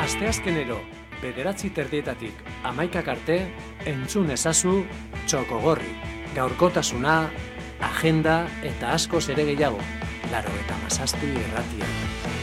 Asteazkenero, 9:30 11 arte, entzun ezazu Txokogorri. Gaurkotasuna, agenda eta askoz ere gehiago. 87 irratia.